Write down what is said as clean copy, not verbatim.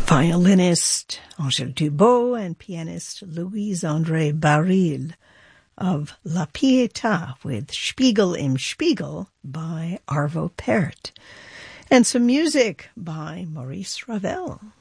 violinist Angèle Dubos and pianist Louise-André Baril of La Pietà with Spiegel im Spiegel by Arvo Pärt, and some music by Maurice Ravel.